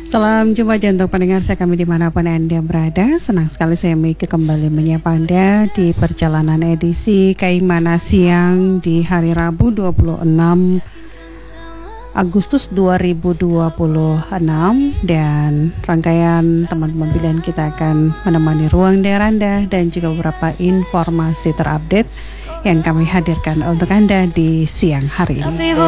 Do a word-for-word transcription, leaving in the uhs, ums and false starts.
Salam jumpa aja untuk pendengar saya kami dimanapun Anda berada. Senang sekali saya Miki kembali menyapa Anda di perjalanan edisi Kaimana Siang di hari Rabu dua puluh enam Agustus dua ribu dua puluh enam. Dan rangkaian teman-teman pilihan kita akan menemani ruang daerah Anda dan juga beberapa informasi terupdate yang kami hadirkan untuk Anda di siang hari ini.